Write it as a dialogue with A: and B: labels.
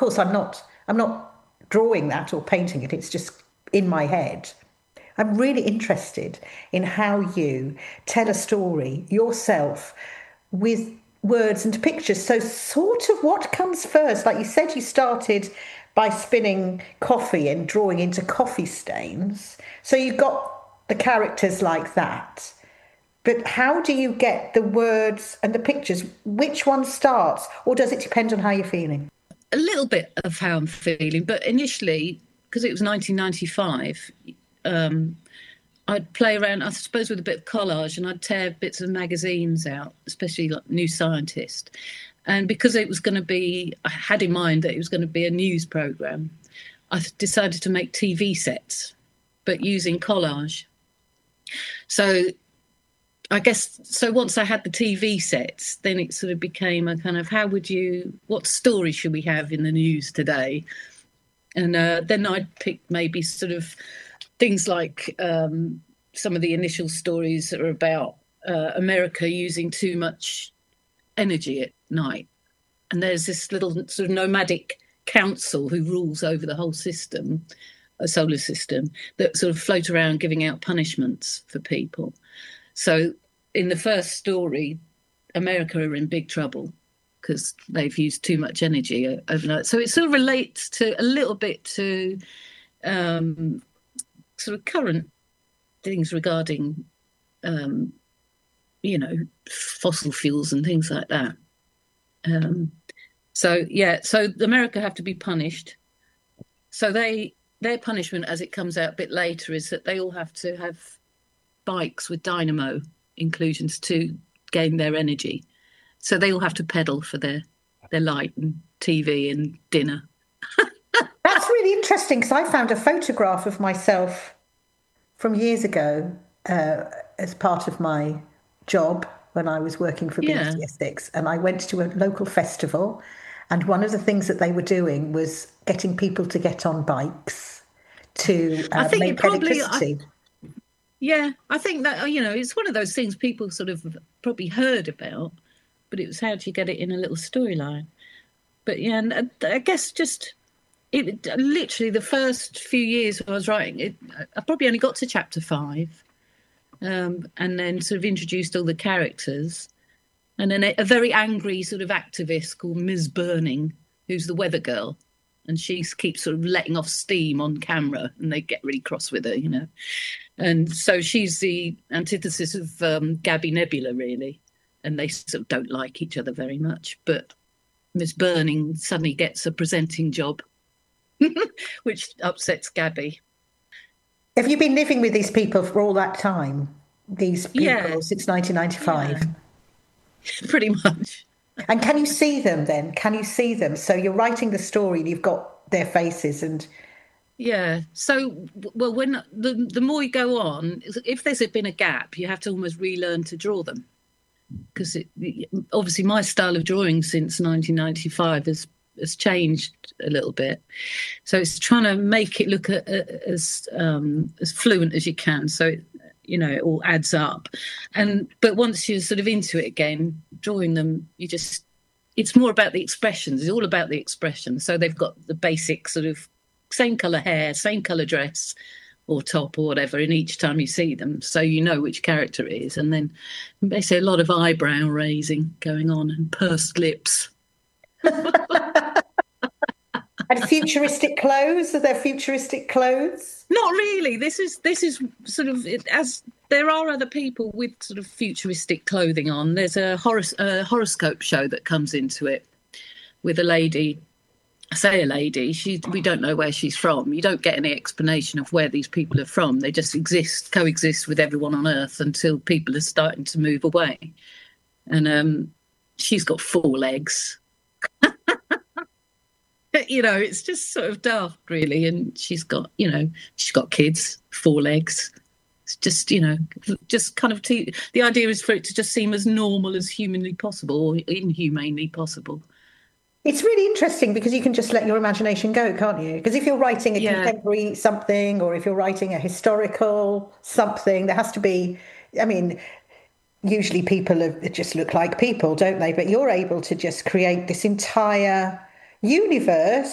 A: course, I'm not drawing that or painting it. It's just in my head. I'm really interested in how you tell a story yourself with words and pictures. So, sort of what comes first? Like you said, you started by spinning coffee and drawing into coffee stains. So, you got the characters like that. But how do you get the words and the pictures? Which one starts? Or does it depend on how you're feeling?
B: A little bit of how I'm feeling, but initially, because it was 1995, um, I'd play around, I suppose, with a bit of collage, and I'd tear bits of magazines out, especially like New Scientist. And because it was going to be, I had in mind that it was going to be a news program, I decided to make TV sets, but using collage. So I guess, so once I had the TV sets, then it sort of became a kind of, what story should we have in the news today? And then I'd pick maybe sort of things like some of the initial stories that are about America using too much energy at night. And there's this little sort of nomadic council who rules over the whole system, a solar system, that sort of float around giving out punishments for people. So in the first story, America are in big trouble because they've used too much energy overnight. So it sort of relates to a little bit to sort of current things regarding, fossil fuels and things like that. So America have to be punished. So their punishment, as it comes out a bit later, is that they all have to have bikes with dynamo inclusions to gain their energy. So they all have to pedal for their light and TV and dinner.
A: That's really interesting because I found a photograph of myself from years ago as part of my job when I was working for
B: Yeah.
A: BBC Essex, and I went to a local festival, and one of the things that they were doing was getting people to get on bikes to
B: I think it
A: make
B: probably,
A: electricity.
B: yeah, I think that, it's one of those things people sort of probably heard about, but it was how do you get it in a little storyline? But yeah, and I guess just it literally the first few years I was writing it, I probably only got to chapter 5, and then sort of introduced all the characters, and then a very angry sort of activist called Ms. Burning, who's the weather girl, and she keeps sort of letting off steam on camera, and they get really cross with her. And so she's the antithesis of Gabby Nebula, really, and they sort of don't like each other very much. But Miss Burning suddenly gets a presenting job, which upsets Gabby.
A: Have you been living with these people for all that time? These
B: Yeah,
A: people since 1995?
B: yeah, pretty much.
A: And can you see them then? Can you see them? So you're writing the story and you've got their faces and
B: Yeah. So, well, when the more you go on, if there's been a gap, you have to almost relearn to draw them because obviously my style of drawing since 1995 has changed a little bit. So it's trying to make it look as fluent as you can. So it all adds up. But once you're sort of into it again, drawing them, it's more about the expressions. It's all about the expressions. So they've got the basic sort of same colour hair, same colour dress or top or whatever in each time you see them, so you know which character it is. And then basically a lot of eyebrow raising going on and pursed lips.
A: and futuristic clothes. Are there futuristic clothes?
B: Not really. This is sort of as there are other people with sort of futuristic clothing on. There's a horoscope show that comes into it with a lady. I say a lady, we don't know where she's from. You don't get any explanation of where these people are from. They just coexist with everyone on Earth until people are starting to move away. And she's got 4 legs. It's just sort of daft, really. And she's got kids, 4 legs. It's just, just kind of the idea is for it to just seem as normal as humanly possible or inhumanely possible.
A: It's really interesting because you can just let your imagination go, can't you? Because if you're writing a
B: Yeah.
A: contemporary something or if you're writing a historical something, there has to be, I mean, usually just look like people, don't they? But you're able to just create this entire universe